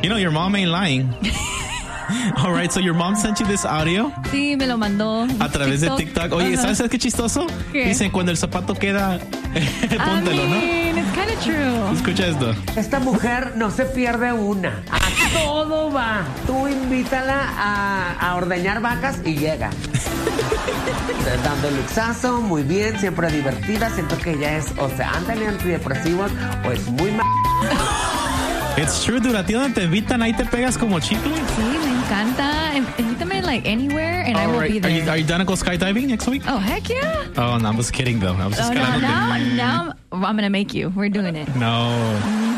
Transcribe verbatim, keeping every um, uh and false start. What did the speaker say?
You know, your mom ain't lying. All right, so your mom sent you this audio. Sí, me lo mandó. A través TikTok. de TikTok. Oye, uh-huh. ¿sabes qué chistoso? ¿Qué? Dicen, cuando el zapato queda, póntelo, I mean, ¿no? It's kind of true. Escucha esto. Esta mujer no se pierde una. A todo va. Tú invítala a, a ordeñar vacas y llega. Dando el luxazo, muy bien, siempre divertida. Siento que ella es, o sea, ándale antidepresivos, o es muy mal. It's true, dude. A ti donde te invitan, ahí te pegas como chicle. Sí, me encanta. Invítame like anywhere and All I will right. be there. Are you, are you done to go skydiving next week? Oh, heck yeah. Oh, no, I was kidding though. I was just oh, kind no, of now, now I'm going to make you. We're doing it. No.